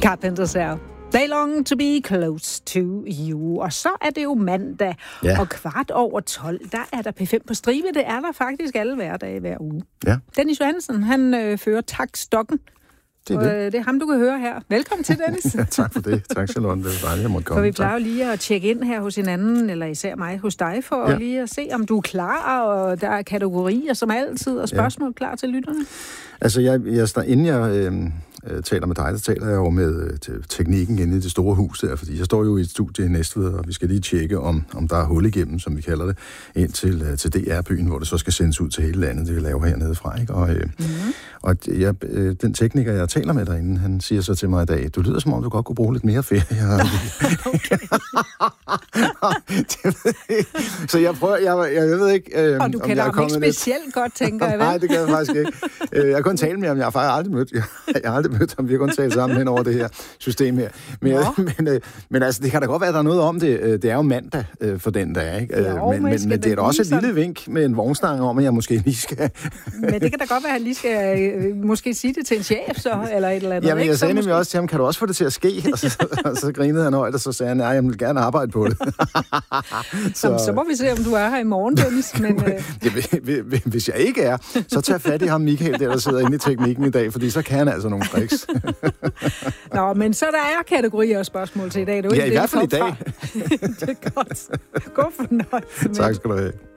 Carpenters her. They long to be close to you. Og så er det jo mandag, og 12:15, der er der P5 på stribe. Det er der faktisk alle hverdage hver uge. Ja. Dennis Johansen, han fører takstokken. Det er ham, du kan høre her. Velkommen til, Dennis. Tak for det. Tak, Charlotte. Det er dejligt, jeg måtte komme. For vi plejer jo lige at tjekke ind her hos hinanden, eller især mig hos dig, for lige at se, om du er klar, og der er kategorier som altid, og spørgsmål klar til lytterne. Altså, inden jeg taler med dig, så taler jeg jo med teknikken inde i det store hus der, fordi jeg står jo i et studie i Næstved, og vi skal lige tjekke, om der er hul igennem, som vi kalder det, ind til DR-byen, hvor det så skal sendes ud til hele landet, det vi laver hernede fra, ikke? Og den tekniker, jeg taler med derinde, han siger så til mig i dag, du lyder som om, du godt kunne bruge lidt mere ferie. Så jeg prøver, jeg ved ikke, og du kender ham ikke specielt godt, tænker jeg, vel? Nej, det gør jeg faktisk ikke. Jeg kan kun tale med ham, jeg har faktisk aldrig mødt. Jeg har aldrig mødt ham, vi har kun talt sammen hen over det her system her. Men altså, det kan da godt være, at der er noget om det. Det er jo mandag for den dag, ikke? Men det er da også et lille vink med en vognstang om, at jeg måske lige skal... Men det kan da godt være, at han lige skal måske sige det til en chef, så, eller et eller andet. Jamen, jeg sagde nemlig også til ham, kan du også få det til at ske? Og så grinede han højt, og så sagde han, nej, jeg vil gerne arbejde på det. Så må vi se, om du er her i morgen, Dennis. Men, hvis jeg ikke er, så tag fat i ham, Michael, der sidder inde i teknikken i dag, fordi så kan han altså nogle tricks. Nå, men så der er kategorier og spørgsmål til i dag. Ja, i hvert fald i dag. Det er godt. God fornøjelse. Tak skal du have.